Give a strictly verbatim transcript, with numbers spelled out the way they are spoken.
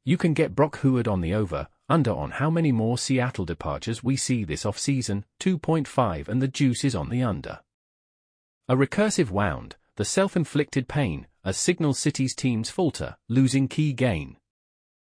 You can get Brock Huard on the over, under on how many more Seattle departures we see this offseason, two point five, and the juice is on the under. A recursive wound, the self-inflicted pain, as Signal City's teams falter, losing key gain.